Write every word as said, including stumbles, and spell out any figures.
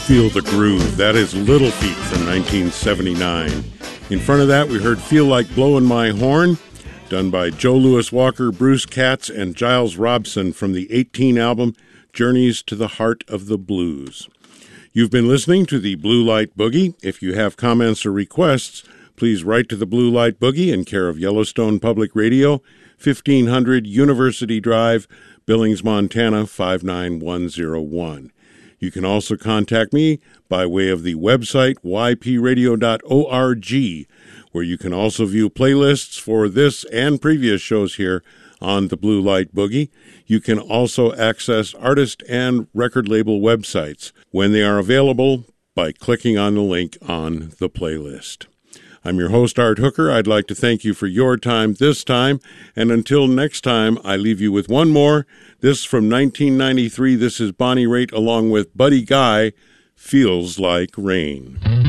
Feel the Groove. That is Little Feat from nineteen seventy-nine. In front of that, we heard Feel Like Blowin' My Horn, done by Joe Louis Walker, Bruce Katz, and Giles Robson from the eighteen album Journeys to the Heart of the Blues. You've been listening to the Blue Light Boogie. If you have comments or requests, please write to the Blue Light Boogie in care of Yellowstone Public Radio, fifteen hundred University Drive, Billings, Montana, five nine one zero one. You can also contact me by way of the website y p radio dot org, where you can also view playlists for this and previous shows here on the Blue Light Boogie. You can also access artist and record label websites when they are available by clicking on the link on the playlist. I'm your host, Art Hooker. I'd like to thank you for your time this time, and until next time, I leave you with one more. This from nineteen ninety-three. This is Bonnie Raitt along with Buddy Guy, Feels Like Rain.